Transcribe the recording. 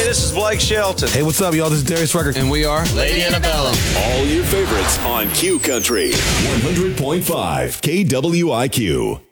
this is Blake Shelton. Hey, what's up, y'all? This is Darius Rucker. And we are Lady Antebellum. All your favorites on Q Country 100.5 KWIQ.